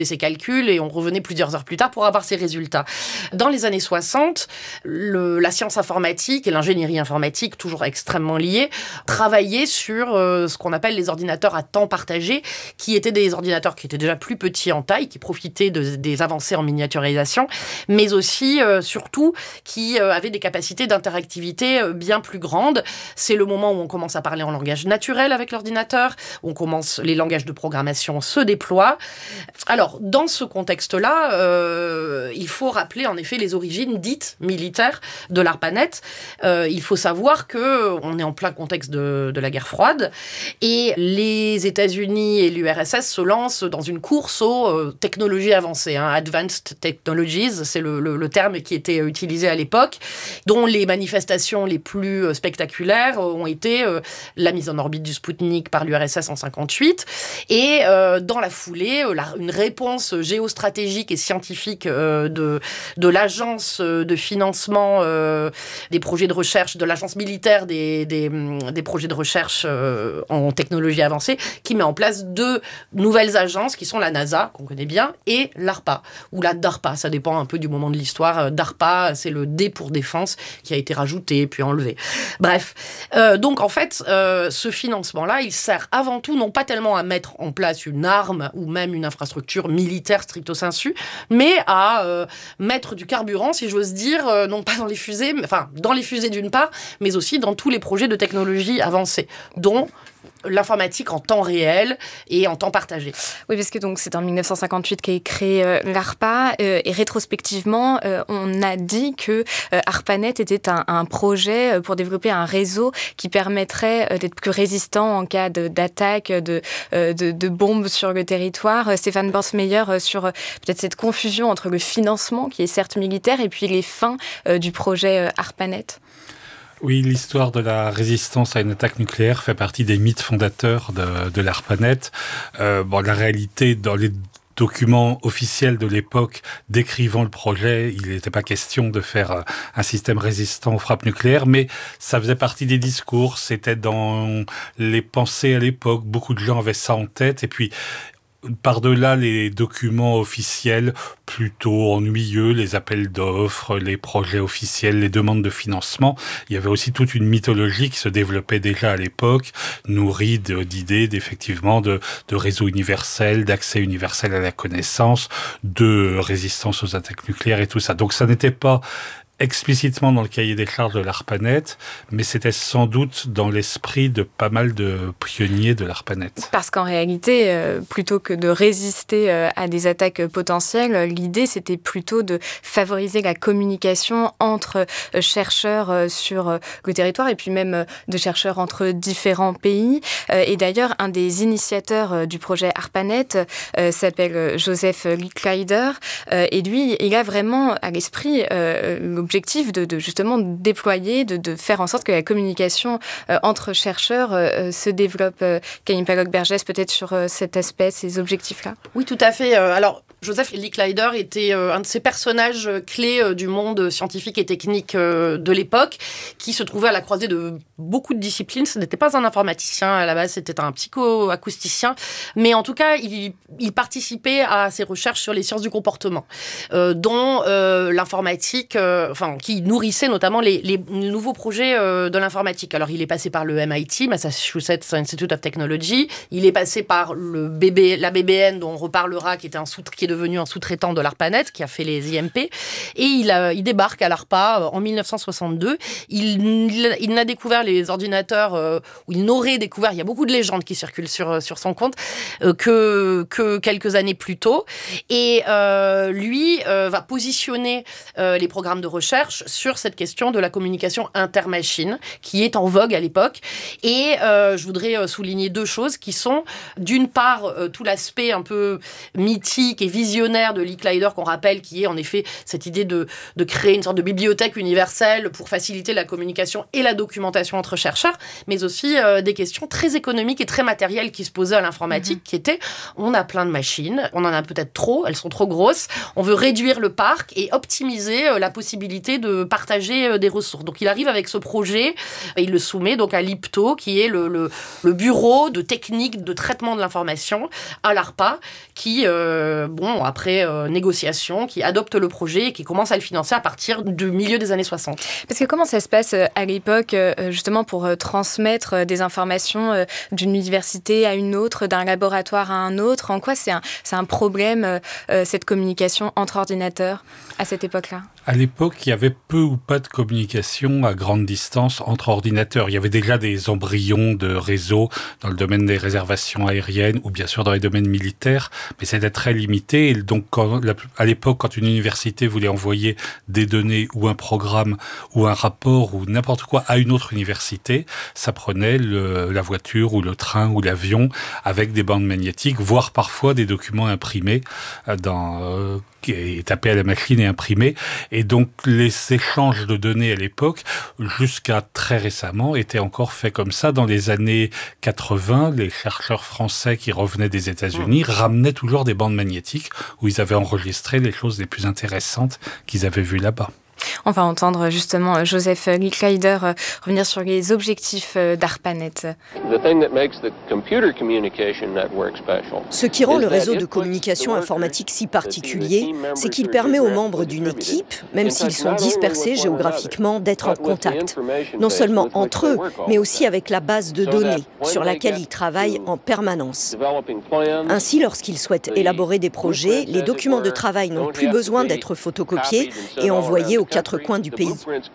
ses calculs et on revenait plusieurs heures plus tard pour avoir ses résultats. Dans les années 60, la science informatique et l'ingénierie informatique, toujours extrêmement liées, travaillaient sur ce qu'on appelle les ordinateurs à temps partagé, qui étaient des ordinateurs qui étaient déjà plus petits en taille, qui profitaient des avancées en miniaturisation, mais aussi, surtout, qui avaient des capacités d'interactivité bien plus grandes. C'est le moment où on commence à parler en langage naturel avec l'ordinateur, où les langages de programmation se déploient. Alors, dans ce contexte-là, il faut rappeler en effet les origines dites militaires de l'ARPANET. Il faut savoir qu'on est en plein contexte de la guerre froide et les États-Unis et l'URSS se lancent dans une course aux technologies avancées. Advanced Technologies, c'est le terme qui était utilisé à l'époque, dont les manifestations les plus spectaculaires ont été la mise en orbite du Spoutnik par l'URSS en 1958 et dans la foulée, une réponse géostratégique et scientifique de l'agence de financement des projets de recherche, de l'agence militaire des projets de recherche en technologie avancée, qui met en place 2 nouvelles agences qui sont la NASA, qu'on connaît bien, et l'ARPA, ou la DARPA, ça dépend un peu du moment de l'histoire. DARPA, c'est le D pour défense, qui a été rajouté, puis enlevé. Bref, donc en fait, ce financement-là, il sert avant tout, non pas tellement à mettre en place une arme ou même une infrastructure militaire stricto sensu, mais à mettre du carburant, si j'ose dire, non pas dans les fusées, enfin dans les fusées d'une part, mais aussi dans tous les projets de technologie avancée, dont l'informatique en temps réel et en temps partagé. Oui, parce que donc c'est en 1958 qu'est créé l'ARPA et rétrospectivement, on a dit que ARPANET était un projet pour développer un réseau qui permettrait d'être plus résistant en cas d'attaque, de bombes sur le territoire. Stéphane Borsmeyer, sur peut-être cette confusion entre le financement, qui est certes militaire, et puis les fins du projet ARPANET. Oui, l'histoire de la résistance à une attaque nucléaire fait partie des mythes fondateurs de l'ARPANET. La réalité, dans les documents officiels de l'époque décrivant le projet, il n'était pas question de faire un système résistant aux frappes nucléaires, mais ça faisait partie des discours, c'était dans les pensées à l'époque, beaucoup de gens avaient ça en tête, et puis par-delà les documents officiels plutôt ennuyeux, les appels d'offres, les projets officiels, les demandes de financement, il y avait aussi toute une mythologie qui se développait déjà à l'époque, nourrie d'idées effectivement de réseau universel, d'accès universel à la connaissance, de résistance aux attaques nucléaires et tout ça. Donc ça n'était pas explicitement dans le cahier des charges de l'ARPANET, mais c'était sans doute dans l'esprit de pas mal de pionniers de l'ARPANET. Parce qu'en réalité, plutôt que de résister à des attaques potentielles, l'idée c'était plutôt de favoriser la communication entre chercheurs sur le territoire et puis même de chercheurs entre différents pays. Et d'ailleurs, un des initiateurs du projet ARPANET s'appelle Joseph Licklider, et lui, il a vraiment à l'esprit l'objectif de justement déployer, de faire en sorte que la communication entre chercheurs se développe. Camille Palloc-Bergès, peut-être sur cet aspect, ces objectifs-là. Oui, tout à fait. Alors, Joseph Licklider était un de ces personnages clés du monde scientifique et technique de l'époque, qui se trouvait à la croisée de beaucoup de disciplines. Ce n'était pas un informaticien à la base, c'était un psychoacousticien, mais en tout cas, il participait à ses recherches sur les sciences du comportement, dont l'informatique, qui nourrissait notamment les nouveaux projets de l'informatique. Alors, il est passé par le MIT, Massachusetts Institute of Technology, il est passé par la BBN, dont on reparlera, qui est devenu un sous-traitant de l'ARPANET, qui a fait les IMP, et il débarque à l'ARPA en 1962. Il n'a découvert les ordinateurs, ou il n'aurait découvert, il y a beaucoup de légendes qui circulent sur son compte, que quelques années plus tôt, et lui va positionner les programmes de recherche sur cette question de la communication intermachine, qui est en vogue à l'époque, et je voudrais souligner 2 choses qui sont, d'une part, tout l'aspect un peu mythique et visionnaire de Licklider, qu'on rappelle, qui est en effet cette idée de créer une sorte de bibliothèque universelle pour faciliter la communication et la documentation entre chercheurs, mais aussi des questions très économiques et très matérielles qui se posaient à l'informatique, qui étaient, on a plein de machines, on en a peut-être trop, elles sont trop grosses, on veut réduire le parc et optimiser la possibilité de partager des ressources. Donc il arrive avec ce projet, et il le soumet donc à l'IPTO, qui est le bureau de technique de traitement de l'information à l'ARPA, qui direction, après négociation, qui adopte le projet et qui commence à le financer à partir du milieu des années 60. Parce que comment ça se passe à l'époque, justement, pour transmettre des informations d'une université à une autre, d'un laboratoire à un autre? En quoi c'est un problème, cette communication entre ordinateurs à cette époque-là? À l'époque, il y avait peu ou pas de communication à grande distance entre ordinateurs. Il y avait déjà des embryons de réseaux dans le domaine des réservations aériennes ou bien sûr dans les domaines militaires, mais c'était très limité. Et donc, à l'époque, quand une université voulait envoyer des données ou un programme ou un rapport ou n'importe quoi à une autre université, ça prenait la voiture ou le train ou l'avion avec des bandes magnétiques, voire parfois des documents imprimés tapés à la machine et imprimés. Et donc, les échanges de données à l'époque, jusqu'à très récemment, étaient encore faits comme ça. Dans les années 80, les chercheurs français qui revenaient des États-Unis ramenaient toujours des bandes magnétiques où ils avaient enregistré les choses les plus intéressantes qu'ils avaient vues là-bas. On va entendre justement Joseph Licklider revenir sur les objectifs d'ARPANET. Ce qui rend le réseau de communication informatique si particulier, c'est qu'il permet aux membres d'une équipe, même s'ils sont dispersés géographiquement, d'être en contact, non seulement entre eux, mais aussi avec la base de données sur laquelle ils travaillent en permanence. Ainsi, lorsqu'ils souhaitent élaborer des projets, les documents de travail n'ont plus besoin d'être photocopiés et envoyés aux quatre coins du pays.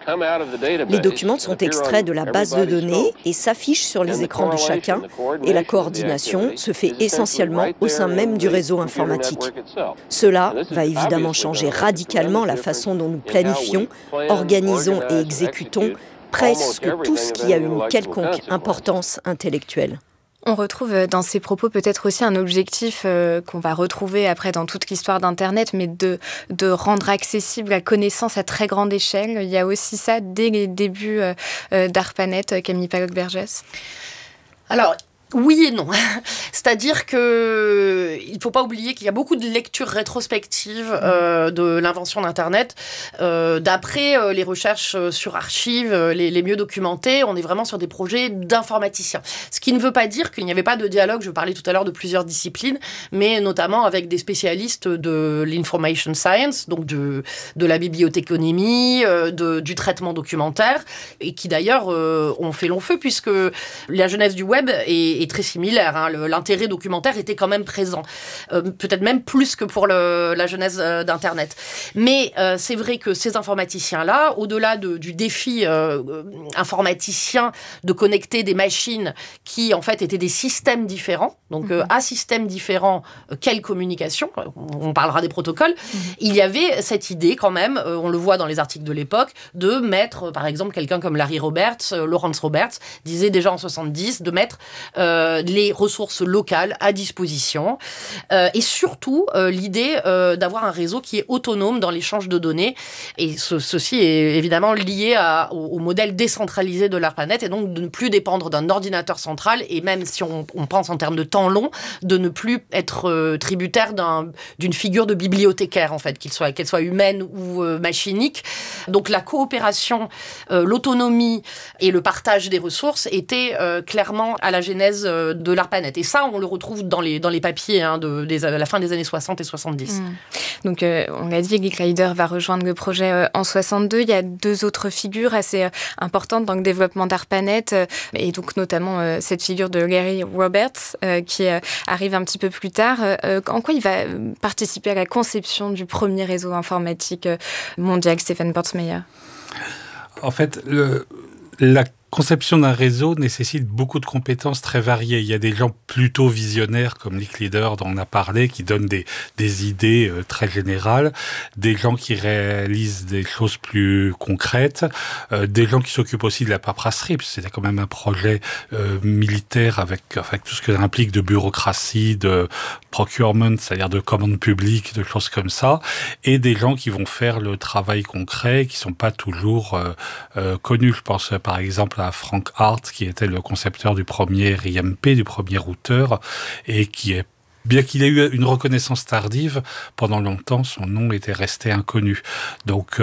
Les documents sont extraits de la base de données et s'affichent sur les écrans de chacun, et la coordination se fait essentiellement au sein même du réseau informatique. Cela va évidemment changer radicalement la façon dont nous planifions, organisons et exécutons presque tout ce qui a une quelconque importance intellectuelle. On retrouve dans ces propos peut-être aussi un objectif qu'on va retrouver après dans toute l'histoire d'Internet, mais de rendre accessible la connaissance à très grande échelle. Il y a aussi ça dès les débuts d'ARPANET, Camille Palloc-Bergès. Alors, oui et non. C'est-à-dire que il ne faut pas oublier qu'il y a beaucoup de lectures rétrospectives de l'invention d'Internet. D'après les recherches sur archives, les mieux documentées, on est vraiment sur des projets d'informaticiens. Ce qui ne veut pas dire qu'il n'y avait pas de dialogue. Je parlais tout à l'heure de plusieurs disciplines, mais notamment avec des spécialistes de l'information science, donc de la bibliothéconomie, du traitement documentaire, et qui d'ailleurs ont fait long feu puisque la genèse du web est très similaire. Hein. L'intérêt documentaire était quand même présent. Peut-être même plus que pour la genèse d'Internet. Mais c'est vrai que ces informaticiens-là, au-delà du défi informaticien de connecter des machines qui, en fait, étaient des systèmes différents, donc à systèmes différents, quelle communication, on parlera des protocoles, il y avait cette idée quand même, on le voit dans les articles de l'époque, de mettre, par exemple, quelqu'un comme Larry Roberts, Lawrence Roberts, disait déjà en 70, de mettre les ressources locales à disposition et surtout l'idée d'avoir un réseau qui est autonome dans l'échange de données et ceci est évidemment lié au modèle décentralisé de l'ARPANET et donc de ne plus dépendre d'un ordinateur central et même si on pense en termes de temps long, de ne plus être tributaire d'une figure de bibliothécaire en fait, qu'elle soit humaine ou machinique. Donc la coopération, l'autonomie et le partage des ressources étaient clairement à la genèse de l'ARPANET. Et ça, on le retrouve dans les papiers de la fin des années 60 et 70. Donc, on l'a dit, Licklider va rejoindre le projet en 62. Il y a deux autres figures assez importantes dans le développement d'ARPANET, et donc notamment cette figure de Larry Roberts, qui arrive un petit peu plus tard. En quoi il va participer à la conception du premier réseau informatique mondial, Stephen Portsmeyer? En fait, la conception d'un réseau nécessite beaucoup de compétences très variées. Il y a des gens plutôt visionnaires comme Licklider dont on a parlé, qui donnent des idées très générales, des gens qui réalisent des choses plus concrètes, des gens qui s'occupent aussi de la paperasserie, parce que c'était quand même un projet militaire avec tout ce que ça implique de bureaucratie, de procurement, c'est-à-dire de commandes publiques, de choses comme ça, et des gens qui vont faire le travail concret, qui sont pas toujours connus. Je pense par exemple à Frank Hart, qui était le concepteur du premier IMP, du premier routeur, et bien qu'il ait eu une reconnaissance tardive, pendant longtemps, son nom était resté inconnu. Donc,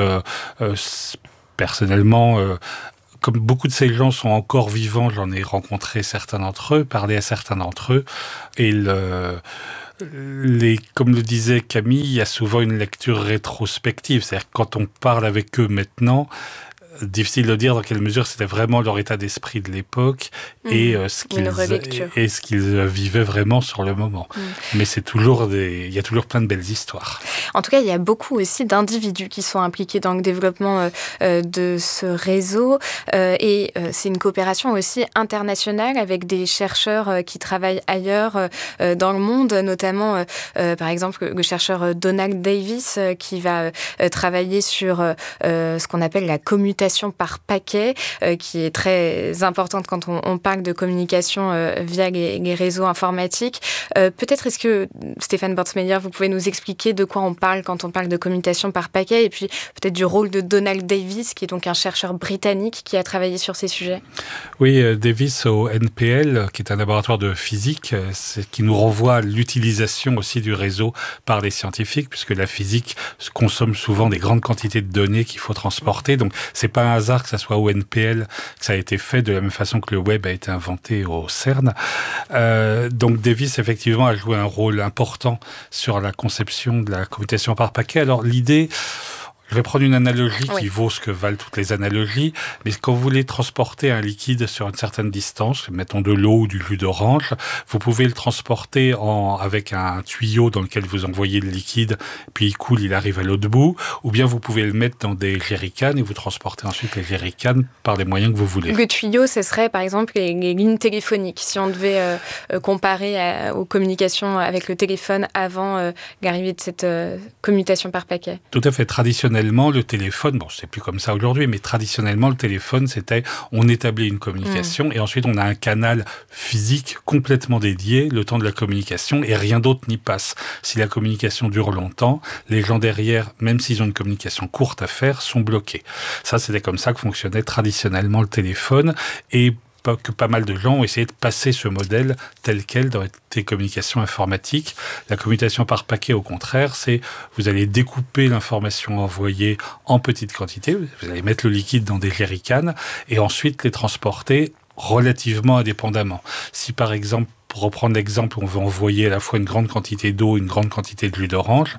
personnellement, comme beaucoup de ces gens sont encore vivants, j'en ai rencontré certains d'entre eux, parlé à certains d'entre eux, et Comme le disait Camille, il y a souvent une lecture rétrospective. C'est-à-dire que quand on parle avec eux maintenant, difficile de dire dans quelle mesure c'était vraiment leur état d'esprit de l'époque et ce qu'ils vivaient vraiment sur le moment. Mais il y a toujours plein de belles histoires. En tout cas, il y a beaucoup aussi d'individus qui sont impliqués dans le développement de ce réseau et c'est une coopération aussi internationale avec des chercheurs qui travaillent ailleurs dans le monde, notamment par exemple le chercheur Donald Davis qui va travailler sur ce qu'on appelle la commutation par paquet, qui est très importante quand on parle de communication via les réseaux informatiques. Peut-être est-ce que, Stéphane Bortsmeyer, vous pouvez nous expliquer de quoi on parle quand on parle de communication par paquet, et puis peut-être du rôle de Donald Davis, qui est donc un chercheur britannique qui a travaillé sur ces sujets. Oui, Davis au NPL, qui est un laboratoire de physique, qui nous renvoie à l'utilisation aussi du réseau par les scientifiques, puisque la physique consomme souvent des grandes quantités de données qu'il faut transporter. Donc, c'est pas un hasard que ça soit au NPL que ça a été fait, de la même façon que le web a été inventé au CERN. Donc Davis, effectivement, a joué un rôle important sur la conception de la commutation par paquet. Alors l'idée... Je vais prendre une analogie qui vaut ce que valent toutes les analogies, mais quand vous voulez transporter un liquide sur une certaine distance, mettons de l'eau ou du jus d'orange, vous pouvez le transporter avec un tuyau dans lequel vous envoyez le liquide, puis il coule, il arrive à l'autre bout, ou bien vous pouvez le mettre dans des jerrycans et vous transportez ensuite les jerrycans par les moyens que vous voulez. Le tuyau, ce serait par exemple les lignes téléphoniques, si on devait comparer aux communications avec le téléphone avant l'arrivée de cette commutation par paquet. Tout à fait. Traditionnellement, le téléphone, c'est plus comme ça aujourd'hui, mais traditionnellement, le téléphone, c'était, on établit une communication et ensuite on a un canal physique complètement dédié, le temps de la communication, et rien d'autre n'y passe. Si la communication dure longtemps, les gens derrière, même s'ils ont une communication courte à faire, sont bloqués. Ça, c'était comme ça que fonctionnait traditionnellement le téléphone, et que pas mal de gens ont essayé de passer ce modèle tel quel dans les communications informatiques. La commutation par paquet, au contraire, c'est vous allez découper l'information envoyée en petites quantités, vous allez mettre le liquide dans des jerrycans et ensuite les transporter relativement indépendamment. Si par exemple, pour reprendre l'exemple, on veut envoyer à la fois une grande quantité d'eau, une grande quantité de jus d'orange.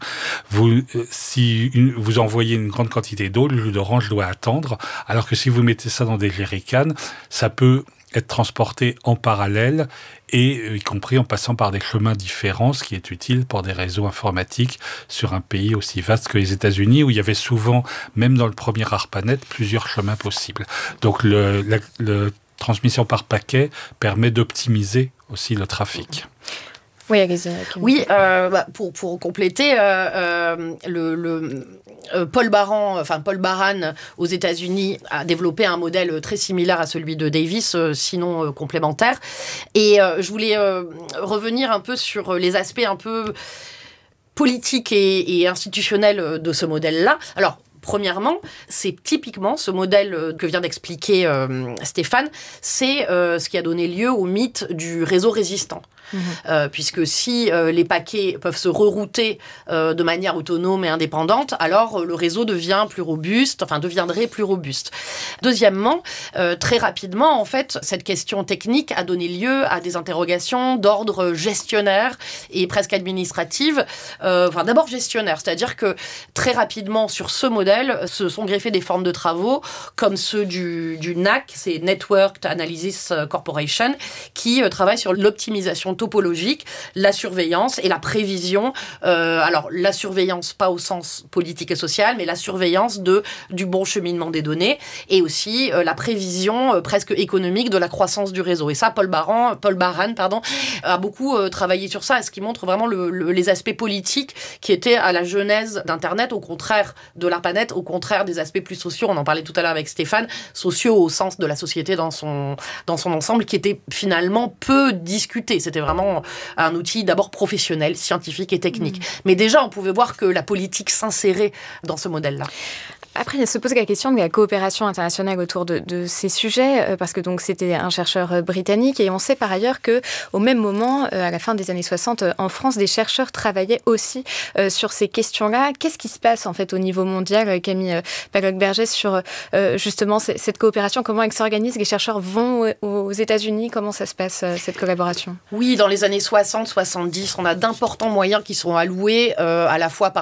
Si vous envoyez une grande quantité d'eau, le jus d'orange doit attendre, alors que si vous mettez ça dans des jerrycans, ça peut être transporté en parallèle et y compris en passant par des chemins différents, ce qui est utile pour des réseaux informatiques sur un pays aussi vaste que les États-Unis, où il y avait souvent, même dans le premier ARPANET, plusieurs chemins possibles. Donc la transmission par paquet permet d'optimiser aussi le trafic. Oui, Agathe. Oui, pour compléter, Paul Baran aux États-Unis a développé un modèle très similaire à celui de Davis, sinon complémentaire. Et je voulais revenir un peu sur les aspects un peu politiques et institutionnels de ce modèle-là. Alors, premièrement, c'est typiquement ce modèle que vient d'expliquer Stéphane, c'est ce qui a donné lieu au mythe du réseau résistant. Puisque si les paquets peuvent se rerouter de manière autonome et indépendante, alors le réseau deviendrait plus robuste. Deuxièmement, très rapidement, en fait, cette question technique a donné lieu à des interrogations d'ordre gestionnaire et presque administrative. D'abord gestionnaire, c'est-à-dire que très rapidement, sur ce modèle, se sont greffés des formes de travaux comme ceux du NAC, c'est Networked Analysis Corporation, qui travaille sur l'optimisation topologique, la surveillance et la prévision. Alors, la surveillance, pas au sens politique et social, mais la surveillance du bon cheminement des données et aussi la prévision presque économique de la croissance du réseau. Et ça, Paul Baran, a beaucoup travaillé sur ça, ce qui montre vraiment les aspects politiques qui étaient à la genèse d'Internet, au contraire de l'ARPANET, au contraire des aspects plus sociaux. On en parlait tout à l'heure avec Stéphane, sociaux au sens de la société dans son ensemble, qui était finalement peu discuté. C'était vraiment un outil d'abord professionnel, scientifique et technique. Mais déjà, on pouvait voir que la politique s'insérait dans ce modèle-là. Après, il se pose la question de la coopération internationale autour de ces sujets, parce que donc c'était un chercheur britannique, et on sait par ailleurs qu'au même moment, à la fin des années 60, en France, des chercheurs travaillaient aussi sur ces questions-là. Qu'est-ce qui se passe en fait au niveau mondial, Camille Paglock-Bergès, sur justement cette coopération? Comment elle s'organise? Les chercheurs vont aux États-Unis? Comment ça se passe, cette collaboration? Oui, dans les années 60-70, on a d'importants moyens qui sont alloués à la fois par